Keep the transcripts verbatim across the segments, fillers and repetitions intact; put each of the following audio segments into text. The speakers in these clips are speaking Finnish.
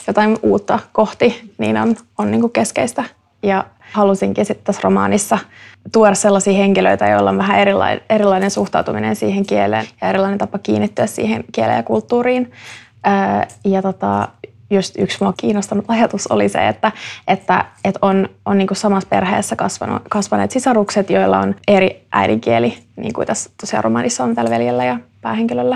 jotain uutta kohti, niin on, on niin kuin keskeistä. Ja halusinkin sitten tässä romaanissa tuoda sellaisia henkilöitä, joilla on vähän erilainen, erilainen suhtautuminen siihen kieleen ja erilainen tapa kiinnittyä siihen kieleen ja kulttuuriin. Ja tota, just yksi mua kiinnostanut ajatus oli se, että, että, että on, on niin kuin samassa perheessä kasvanut, kasvaneet sisarukset, joilla on eri äidinkieli, niin kuin tässä tosiaan romaanissa on tällä veljellä ja päähenkilöllä.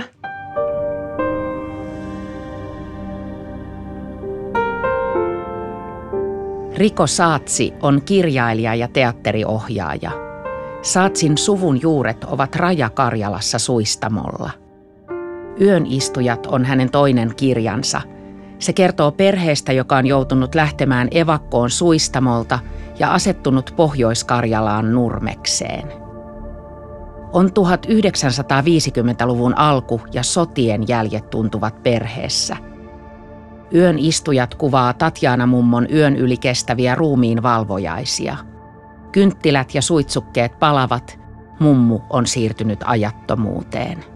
Riko Saatsi on kirjailija ja teatteriohjaaja. Saatsin suvun juuret ovat Raja-Karjalassa Suistamolla. Yönistujat on hänen toinen kirjansa. Se kertoo perheestä, joka on joutunut lähtemään evakkoon Suistamolta ja asettunut Pohjois-Karjalaan Nurmekseen. On tuhatyhdeksänsataaviisikymmentäluvun alku ja sotien jäljet tuntuvat perheessä. Yön istujat kuvaa Tatjana-mummon yön yli kestäviä ruumiin valvojaisia. Kynttilät ja suitsukkeet palavat, mummu on siirtynyt ajattomuuteen.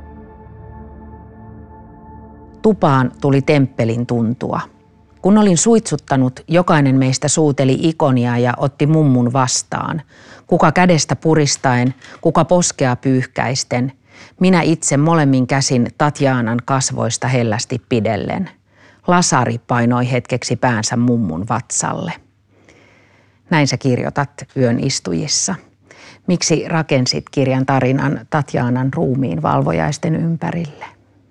Tupaan tuli temppelin tuntua. Kun olin suitsuttanut, jokainen meistä suuteli ikonia ja otti mummun vastaan. Kuka kädestä puristaen, kuka poskea pyyhkäisten. Minä itse molemmin käsin Tatjanan kasvoista hellästi pidellen. Lasari painoi hetkeksi päänsä mummun vatsalle. Näin sä kirjoitat Yön istujissa. Miksi rakensit kirjan tarinan Tatjanan ruumiin valvojaisten ympärille?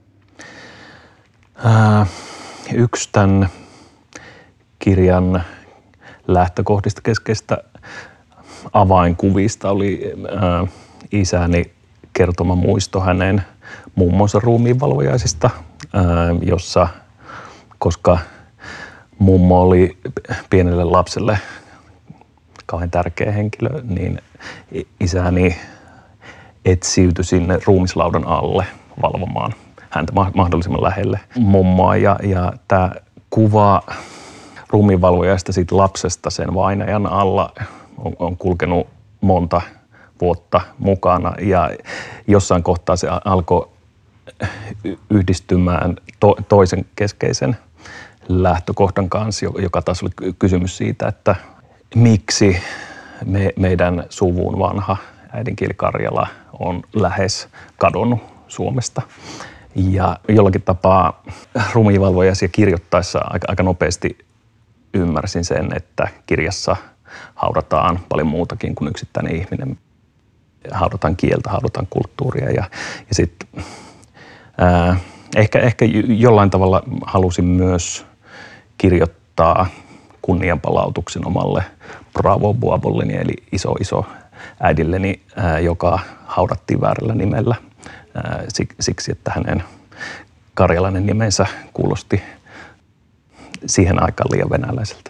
Ää, yksi tämän kirjan lähtökohdista keskeistä avainkuvista oli ää, isäni kertoma muisto hänen mummonsa ruumiinvalvojaisista, ää, jossa koska mummo oli pienelle lapselle kauhean tärkeä henkilö, niin isäni etsiytyi sinne ruumislaudan alle valvomaan häntä mahdollisimman lähelle mummoa. Ja, ja tämä kuva ruumiinvalvojasta siitä lapsesta sen vainajan alla on, on kulkenut monta vuotta mukana ja jossain kohtaa se alkoi yhdistymään to, toisen keskeisen lähtökohdan kanssa, joka taas oli kysymys siitä, että miksi me, meidän suvun vanha äidinkieli Karjala on lähes kadonnut Suomesta. Ja jollakin tapaa ruumiinvalvojaisia kirjoittaessa aika, aika nopeasti ymmärsin sen, että kirjassa haudataan paljon muutakin kuin yksittäinen ihminen. Haudataan kieltä, haudataan kulttuuria ja, ja sitten Ää, ehkä, ehkä jollain tavalla halusin myös kirjoittaa kunnianpalautuksen omalle Bravo Buabolleni eli iso iso äidilleni, ää, joka haudattiin väärällä nimellä ää, siksi, että hänen karjalainen nimensä kuulosti siihen aikaan liian venäläiseltä.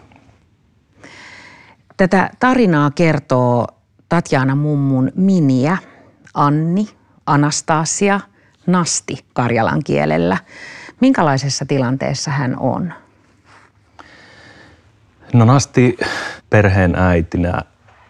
Tätä tarinaa kertoo Tatjana mummun miniä, Anni, Anastasia, Nasti karjalan kielellä. Minkälaisessa tilanteessa hän on? No Nasti perheen äitinä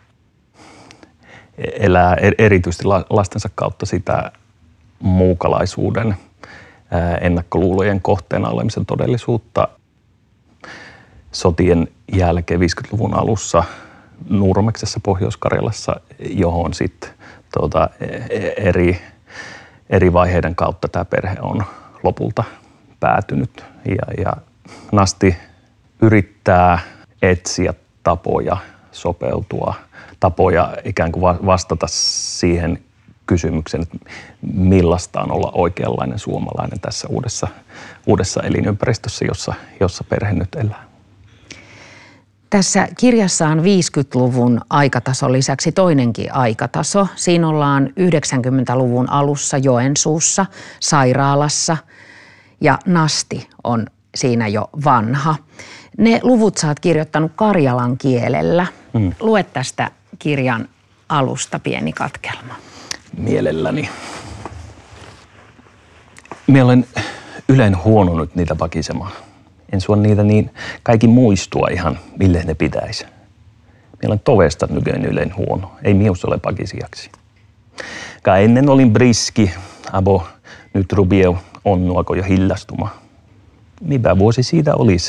elää erityisesti lastensa kautta sitä muukalaisuuden ennakkoluulojen kohteena olemisen todellisuutta. Sotien jälkeen viisikymmentäluvun alussa Nurmeksessa Pohjois-Karjalassa, johon sitten tuota, eri Eri vaiheiden kautta tämä perhe on lopulta päätynyt ja, ja Nasti yrittää etsiä tapoja sopeutua, tapoja ikään kuin vastata siihen kysymykseen, että millaista on olla oikeanlainen suomalainen tässä uudessa, uudessa elinympäristössä, jossa, jossa perhe nyt elää. Tässä kirjassa on viisikymmentäluvun aikatason lisäksi toinenkin aikataso. Siinä ollaan yhdeksänkymmentäluvun alussa Joensuussa, sairaalassa ja Nasti on siinä jo vanha. Ne luvut sä oot kirjoittanut karjalan kielellä. Mm. Lue tästä kirjan alusta pieni katkelma. Mielelläni. Minä olen yleensä huono nyt niitä pakisemaan. En sua niitä niin kaikki muistua ihan, mille ne pitäisi. Meillä on tovesta nykyään yleensä huono. Ei mius ole pakisijaksi. Ka ennen olin briski, abo nyt rubieu onnuako jo hillastuma. Mitä vuosi siitä olisi?